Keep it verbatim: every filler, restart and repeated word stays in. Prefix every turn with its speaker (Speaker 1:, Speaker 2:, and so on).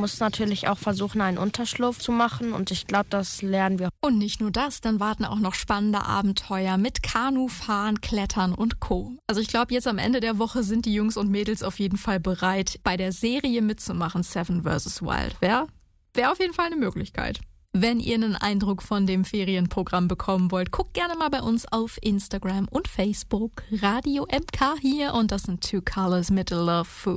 Speaker 1: muss natürlich auch versuchen, einen Unterschlupf zu machen und ich glaube, das lernen wir.
Speaker 2: Und nicht nur das, dann warten auch noch spannende Abenteuer mit Kanufahren, Klettern und Co. Also ich glaube, jetzt am Ende der Woche sind die Jungs und Mädels auf jeden Fall bereit, bei der Serie mitzumachen, Seven versus. Wild. Wäre wär auf jeden Fall eine Möglichkeit. Wenn ihr einen Eindruck von dem Ferienprogramm bekommen wollt, guckt gerne mal bei uns auf Instagram und Facebook. Radio M K hier und das sind Two Colors mit Love Food.